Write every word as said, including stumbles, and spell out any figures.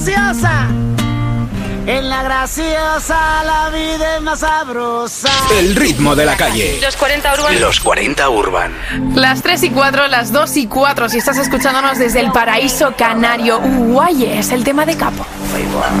Graciosa. En la graciosa la vida es más sabrosa. El ritmo de la calle. Los cuarenta Urban. Los cuarenta Urban. Las tres y cuatro, las dos y cuatro. Si estás escuchándonos desde el paraíso canario, Uruguay, es el tema de Capo.